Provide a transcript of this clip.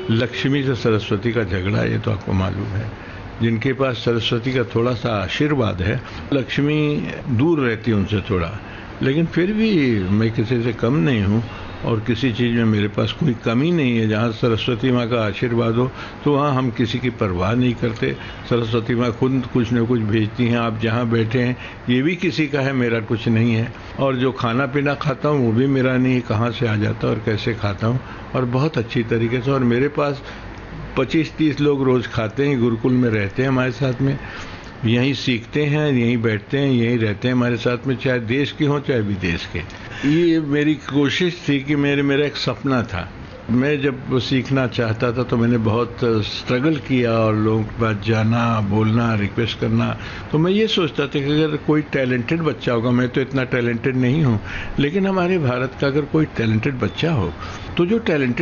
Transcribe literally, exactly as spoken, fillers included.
लक्ष्मी से सरस्वती का झगड़ा, ये तो आपको मालूम है। जिनके पास सरस्वती का थोड़ा सा आशीर्वाद है, लक्ष्मी दूर रहती है उनसे थोड़ा, लेकिन फिर भी मैं किसी से कम नहीं हूँ और किसी चीज़ में मेरे पास कोई कमी नहीं है। जहाँ सरस्वती माँ का आशीर्वाद हो तो वहाँ हम किसी की परवाह नहीं करते। सरस्वती माँ खुद कुछ न कुछ भेजती हैं। आप जहाँ बैठे हैं ये भी किसी का है, मेरा कुछ नहीं है। और जो खाना पीना खाता हूँ वो भी मेरा नहीं है, कहाँ से आ जाता और कैसे खाता हूँ, और बहुत अच्छी तरीके से। और मेरे पास पच्चीस तीस लोग रोज़ खाते हैं, गुरुकुल में रहते हैं हमारे साथ में, यहीं सीखते हैं, यहीं बैठते हैं, यहीं रहते हैं हमारे साथ में, चाहे देश के हों चाहे विदेश के। ये मेरी कोशिश थी कि मेरे मेरा एक सपना था। मैं जब सीखना चाहता था तो मैंने बहुत स्ट्रगल किया और लोगों के पास जाना, बोलना, रिक्वेस्ट करना। तो मैं ये सोचता था कि अगर कोई टैलेंटेड बच्चा होगा, मैं तो इतना टैलेंटेड नहीं हूँ, लेकिन हमारे भारत का अगर कोई टैलेंटेड बच्चा हो तो जो टैलेंटेड